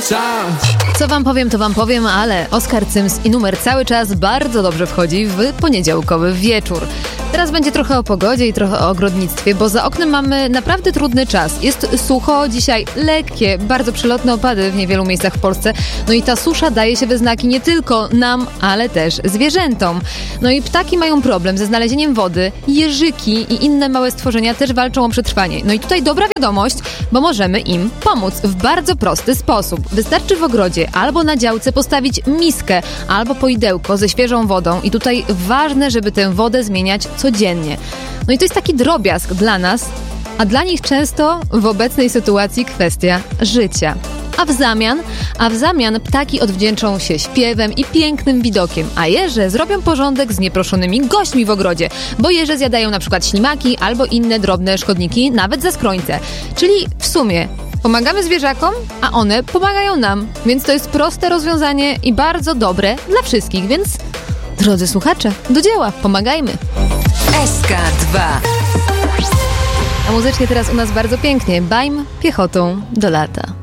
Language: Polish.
Co wam powiem, to wam powiem, ale Oskar Cyms i numer cały czas bardzo dobrze wchodzi w poniedziałkowy wieczór. Teraz będzie trochę o pogodzie i trochę o ogrodnictwie, bo za oknem mamy naprawdę trudny czas. Jest sucho, dzisiaj lekkie, bardzo przelotne opady w niewielu miejscach w Polsce. No i ta susza daje się we znaki nie tylko nam, ale też zwierzętom. No i ptaki mają problem ze znalezieniem wody, jeżyki i inne małe stworzenia też walczą o przetrwanie. No i tutaj dobra wiadomość, bo możemy im pomóc w bardzo prosty sposób. Wystarczy w ogrodzie albo na działce postawić miskę albo poidełko ze świeżą wodą i tutaj ważne, żeby tę wodę zmieniać codziennie. No i to jest taki drobiazg dla nas, a dla nich często w obecnej sytuacji kwestia życia. A w zamian ptaki odwdzięczą się śpiewem i pięknym widokiem, a jeże zrobią porządek z nieproszonymi gośćmi w ogrodzie, bo jeże zjadają na przykład ślimaki albo inne drobne szkodniki, nawet zaskrońce. Czyli w sumie pomagamy zwierzakom, a one pomagają nam, więc to jest proste rozwiązanie i bardzo dobre dla wszystkich, więc drodzy słuchacze, do dzieła, pomagajmy! SK2. A muzycznie teraz u nas bardzo pięknie, Bajm piechotą do lata.